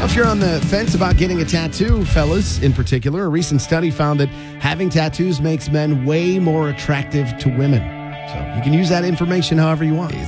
If you're on the fence about getting a tattoo, fellas in particular, a recent study found that having tattoos makes men way more attractive to women. So you can use that information however you want.